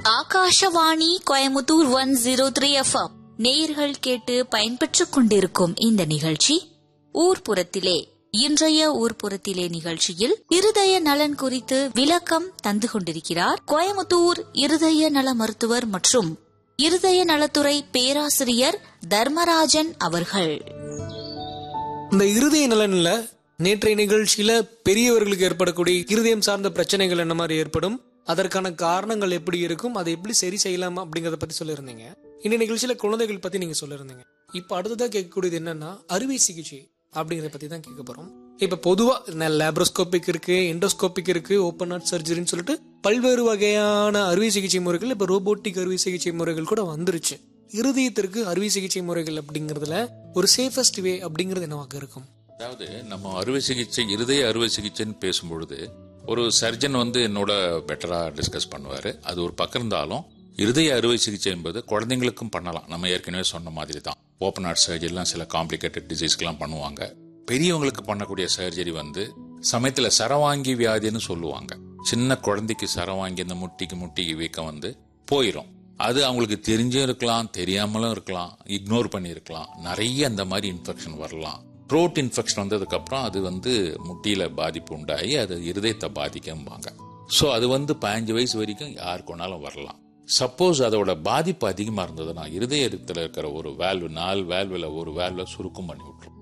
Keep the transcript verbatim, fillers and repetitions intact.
Akashvani Coimbatore one zero three FM நேயர்கள் கேட்டு பயன்பெற்றுக் கொண்டிருக்கும் இந்த நிகழ்ச்சி ஊர்ப்புறத்திலே. இன்றைய ஊர்ப்புறத்திலே நிகழ்ச்சியில் இருதய நலன் குறித்து விளக்கம் தந்து கொண்டிருக்கிறார் கோயமுத்தூர் இருதய நல மருத்துவர் மற்றும் இருதய நலத்துறை பேராசிரியர் தர்மராஜன் அவர்கள். இந்த இருதய நலன்ல நேற்றைய நிகழ்ச்சியில பெரியவர்களுக்கு ஏற்படக்கூடிய இருதயம் சார்ந்த பிரச்சனைகள் என்ன மாதிரி ஏற்படும், அதற்கான காரணங்கள் எப்படி இருக்கும், அதை எப்படி சரி செய்யலாம் அப்படிங்கறத பத்தி சொல்லியிருந்தீங்க. இந்த நிகழ்ச்சியில குழந்தைகள் பத்தி நீங்க சொல்லியிருந்தீங்க. இப்ப அடுத்ததா கேட்கக்கூடியது என்னன்னா அறுவை சிகிச்சை அப்படிங்கறத பத்தி தான் கேட்க போறோம். இப்ப பொதுவா லேப்ரோஸ்கோபிக் இருக்கு, எண்டோஸ்கோபிக் இருக்கு, ஓபன் ஹார்ட் சர்ஜரின்னு சொல்லிட்டு பல்வேறு வகையான அறுவை சிகிச்சை முறைகள், இப்ப ரோபோட்டிக் அறுவை சிகிச்சை முறைகள் கூட வந்துருச்சு. இருதயத்திற்கு அறுவை சிகிச்சை முறைகள் அப்படிங்கறதுல ஒரு சேஃபஸ்ட் வே அப்படிங்கறது என்னவாக இருக்கும்? அதாவது நம்ம அறுவை சிகிச்சை, இருதய அறுவை சிகிச்சைன்னு பேசும்பொழுது ஒரு சர்ஜன் வந்து என்னோட பெட்டரா டிஸ்கஸ் பண்ணுவாரு. அது ஒரு பக்கம் இருந்தாலும் இருதய அறுவை சிகிச்சை என்பது குழந்தைங்களுக்கும் பண்ணலாம். நம்ம ஏற்கனவே சொன்ன மாதிரி தான் ஓப்பன் ஹார்ட் சர்ஜரிலாம் சில காம்ப்ளிகேட்டட் டிசீஸ்க்கெல்லாம் பண்ணுவாங்க. பெரியவங்களுக்கு பண்ணக்கூடிய சர்ஜரி வந்து சமயத்துல சரவாங்கி வியாதின்னு சொல்லுவாங்க. சின்ன குழந்தைக்கு சரவாங்கி, இந்த முட்டிக்கு முட்டிக்கு வீக்கம் வந்து போயிடும். அது அவங்களுக்கு தெரிஞ்சும் இருக்கலாம், தெரியாமலும் இருக்கலாம், இக்னோர் பண்ணி இருக்கலாம். நிறைய அந்த மாதிரி இன்ஃபெக்ஷன் வரலாம். த்ரோட் இன்ஃபெக்ஷன் வந்ததுக்கு அப்புறம் அது வந்து முட்டியில பாதிப்பு உண்டாகி அது இருதயத்தை பாதிக்கும்பாங்க. ஸோ அது வந்து பதினஞ்சு வயசு வரைக்கும் யாருக்குனாலும் வரலாம். சப்போஸ் அதோட பாதிப்பு அதிகமா இருந்ததுன்னா இருதயத்தில் இருக்கிற ஒரு வேல்வு, நாலு வேல்வுல ஒரு வேல்வை சுருக்கம் பண்ணி விட்டுரும்.